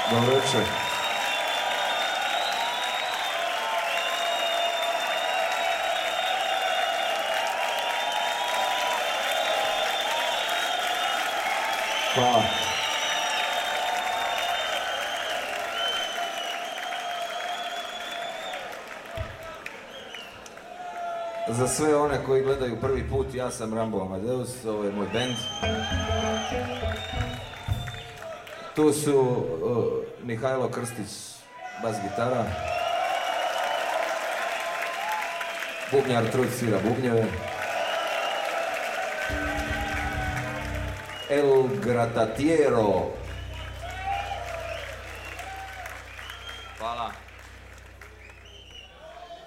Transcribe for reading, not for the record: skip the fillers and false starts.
Dobro večer. Hvala. Za sve one koji gledaju prvi put, ja sam Rambo Amadeus, ovo je moj bend. Tu su Mihajlo Krstić, bas gitara. Bubnjar Truc svira bubnjeve. El Gratatiero